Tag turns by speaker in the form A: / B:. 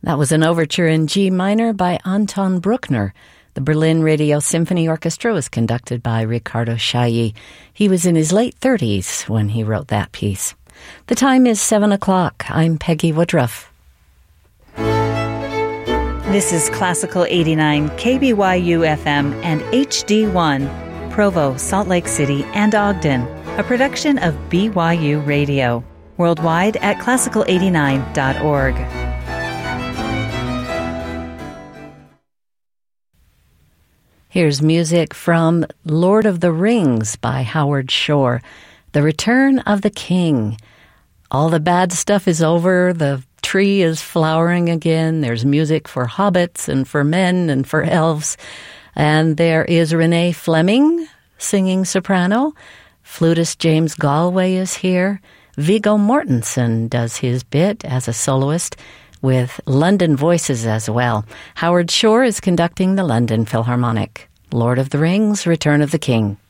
A: That was an overture in G minor by Anton Bruckner. The Berlin Radio Symphony Orchestra was conducted by Riccardo Chailly. He was in his late 30s when he wrote that piece. The time is 7 o'clock. I'm Peggy Woodruff.
B: This is Classical 89, KBYU FM and HD1, Provo, Salt Lake City, and Ogden, a production of BYU Radio. Worldwide at classical89.org.
A: Here's music from Lord of the Rings by Howard Shore, The Return of the King. All the bad stuff is over, the tree is flowering again, there's music for hobbits and for men and for elves, and there is Renee Fleming singing soprano, flutist James Galway is here, Viggo Mortensen does his bit as a soloist, with London Voices as well. Howard Shore is conducting the London Philharmonic. Lord of the Rings, Return of the King.